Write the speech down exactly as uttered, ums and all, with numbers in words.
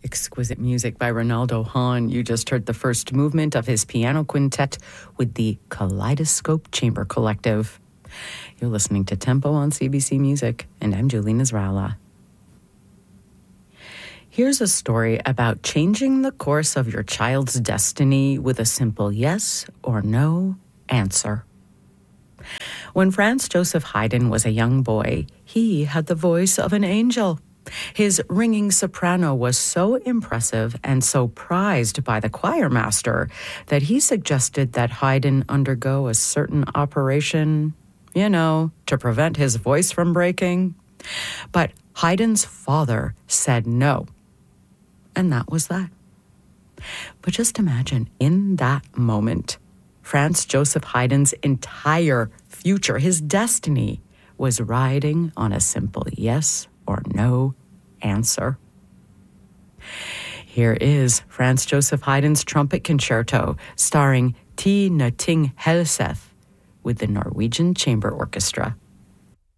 Exquisite music by Ronaldo Hahn. You just heard the first movement of his piano quintet with the Kaleidoscope Chamber Collective. You're listening to Tempo on C B C Music, and I'm Julie Nasrallah. Here's a story about changing the course of your child's destiny with a simple yes or no answer. When Franz Joseph Haydn was a young boy, he had the voice of an angel. His ringing soprano was so impressive and so prized by the choir master that he suggested that Haydn undergo a certain operation, you know, to prevent his voice from breaking. But Haydn's father said no. And that was that. But just imagine, in that moment, Franz Joseph Haydn's entire future, his destiny, was riding on a simple yes or no answer. Here is Franz Joseph Haydn's Trumpet Concerto, starring Ti Nøtting Helseth with the Norwegian Chamber Orchestra.